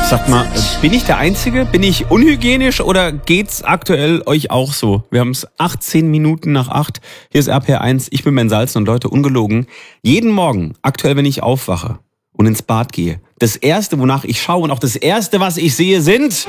Sag mal, bin ich der Einzige? Bin ich unhygienisch oder geht's aktuell euch auch so? Wir haben es 18 Minuten nach 8. Hier ist RPR1. Ich bin Ben Salzen und Leute, ungelogen. Jeden Morgen, aktuell, wenn ich aufwache und ins Bad gehe, das Erste, wonach ich schaue und auch das Erste, was ich sehe, sind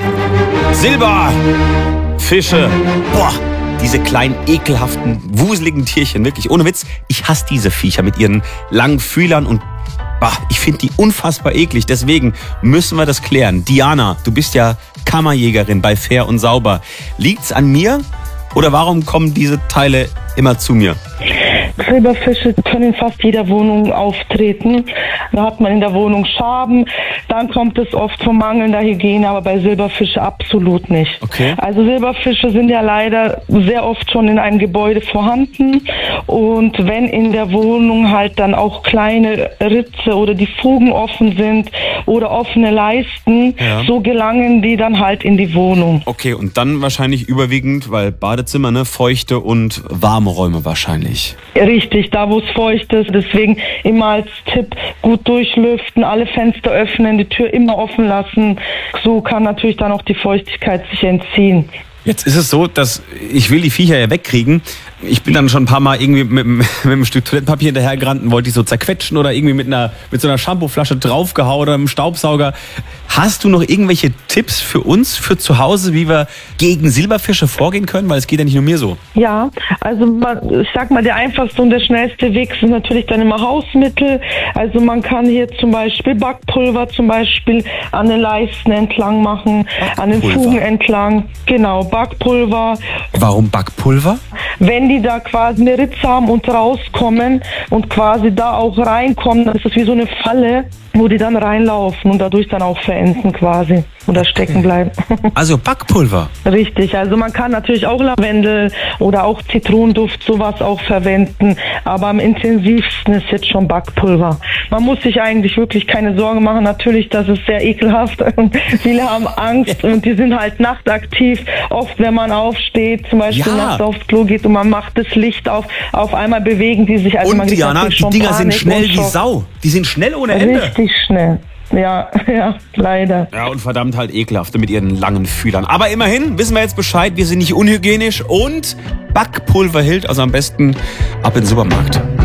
Silberfische. Boah, diese kleinen, ekelhaften, wuseligen Tierchen. Wirklich, ohne Witz. Ich hasse diese Viecher mit ihren langen Fühlern und ich finde die unfassbar eklig, deswegen müssen wir das klären. Diana, du bist ja Kammerjägerin bei Fair und Sauber. Liegt's an mir oder warum kommen diese Teile immer zu mir? Silberfische können in fast jeder Wohnung auftreten. Da hat man in der Wohnung Schaben, dann kommt es oft von mangelnder Hygiene, aber bei Silberfische absolut nicht. Okay. Also Silberfische sind ja leider sehr oft schon in einem Gebäude vorhanden und wenn in der Wohnung halt dann auch kleine Ritze oder die Fugen offen sind oder offene Leisten, so gelangen die dann halt in die Wohnung. Okay, und dann wahrscheinlich überwiegend, weil Badezimmer, ne, feuchte und warme Räume wahrscheinlich. Richtig, da wo es feucht ist. Deswegen immer als Tipp gut durchlüften, alle Fenster öffnen, die Tür immer offen lassen. So kann natürlich dann auch die Feuchtigkeit sich entziehen. Jetzt ist es so, dass ich will die Viecher ja wegkriegen. Ich bin dann schon ein paar Mal irgendwie mit einem Stück Toilettenpapier hinterhergerannt und wollte die so zerquetschen oder irgendwie mit so einer Shampooflasche draufgehauen oder einem Staubsauger. Hast du noch irgendwelche Tipps für uns, für zu Hause, wie wir gegen Silberfische vorgehen können? Weil es geht ja nicht nur mir so. Ja, also ich sag mal, der einfachste und der schnellste Weg sind natürlich dann immer Hausmittel. Also man kann hier zum Beispiel Backpulver zum Beispiel an den Leisten entlang machen, an den Fugen entlang. Genau, Backpulver. Warum Backpulver? Wenn die da quasi eine Ritze haben und rauskommen und quasi da auch reinkommen, dann ist das wie so eine Falle, wo die dann reinlaufen und dadurch dann auch verenden quasi oder stecken bleiben. Also Backpulver? Richtig, also man kann natürlich auch Lavendel oder auch Zitronenduft, sowas auch verwenden, aber am intensivsten ist jetzt schon Backpulver. Man muss sich eigentlich wirklich keine Sorgen machen, natürlich, das ist sehr ekelhaft. Viele haben Angst und die sind halt nachtaktiv. Oft, wenn man aufsteht, zum Beispiel nachts aufs Klo geht und man macht das Licht auf einmal bewegen die sich. Also und man Diana, die Dinger sind schnell wie Sau. Die sind schnell ohne Ende. Richtig schnell. Ja, leider. Ja, und verdammt halt ekelhaft mit ihren langen Fühlern. Aber immerhin wissen wir jetzt Bescheid, wir sind nicht unhygienisch und Backpulver hält, also am besten ab in den Supermarkt.